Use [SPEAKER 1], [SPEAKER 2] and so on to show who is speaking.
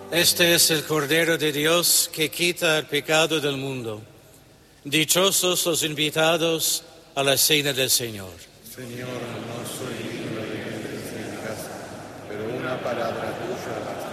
[SPEAKER 1] Este es el Cordero de Dios que quita el pecado del mundo. Dichosos los invitados a la cena del Señor.
[SPEAKER 2] Señor, no soy digno de que entres en mi casa, pero una palabra tuya